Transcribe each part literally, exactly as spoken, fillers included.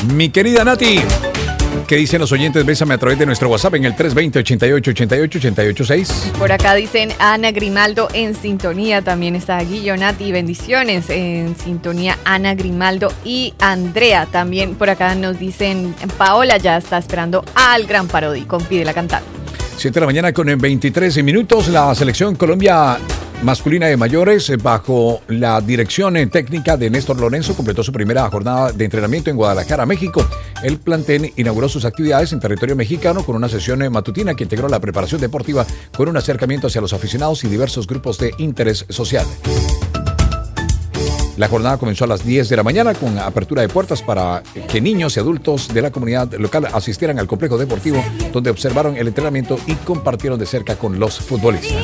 Mi querida Nati, ¿qué dicen los oyentes? Bésame a través de nuestro WhatsApp en el tres veinte, ochenta y ocho, ochenta y ocho, ochenta y ocho seis. Por acá dicen Ana Grimaldo en sintonía. También está Guillo, Nati, bendiciones. En sintonía Ana Grimaldo y Andrea. También por acá nos dicen Paola ya está esperando al Gran Parodi con Pídela Cantar. siete de la mañana con veintitrés minutos. La selección Colombia masculina de mayores, bajo la dirección técnica de Néstor Lorenzo, completó su primera jornada de entrenamiento en Guadalajara, México. El plantel inauguró sus actividades en territorio mexicano con una sesión matutina que integró la preparación deportiva con un acercamiento hacia los aficionados y diversos grupos de interés social. La jornada comenzó a las diez de la mañana con apertura de puertas para que niños y adultos de la comunidad local asistieran al complejo deportivo, donde observaron el entrenamiento y compartieron de cerca con los futbolistas.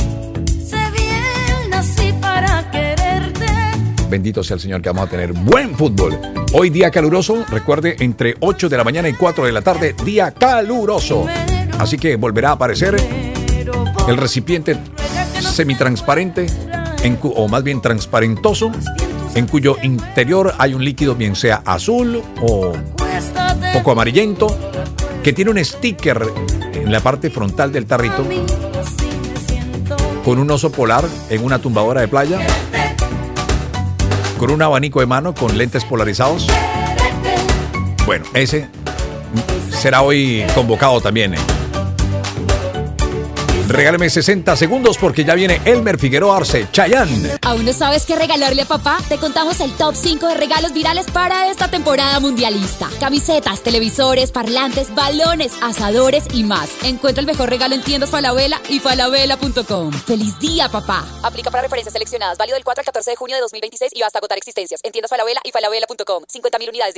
Bendito sea el Señor que vamos a tener buen fútbol. Hoy día caluroso, recuerde, entre ocho de la mañana y cuatro de la tarde, día caluroso. Así que volverá a aparecer el recipiente semitransparente, en cu- o más bien transparentoso, en cuyo interior hay un líquido, bien sea azul o poco amarillento, que tiene un sticker en la parte frontal del tarrito con un oso polar en una tumbadora de playa, con un abanico de mano con lentes polarizados. Bueno, ese será hoy convocado también. ¿eh? Regáleme sesenta segundos porque ya viene Elmer Figueroa Arce, Chayanne. ¿Aún no sabes qué regalarle a papá? Te contamos el top cinco de regalos virales para esta temporada mundialista. Camisetas, televisores, parlantes, balones, asadores y más. Encuentra el mejor regalo en tiendas Falabella y falabella punto com. ¡Feliz día, papá! Aplica para referencias seleccionadas. Válido del cuatro al catorce de junio de dos mil veintiséis y hasta agotar existencias. En tiendas Falabella y falabella punto com. cincuenta mil unidades.